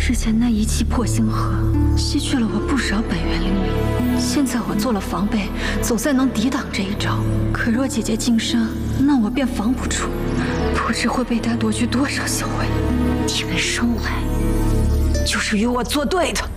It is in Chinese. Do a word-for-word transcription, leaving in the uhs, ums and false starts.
之前那一气破星河，吸去了我不少本源灵力。现在我做了防备，总算能抵挡这一招。可若姐姐经伤，那我便防不住，不知会被她夺去多少修为。 你们生来就是与我作对的。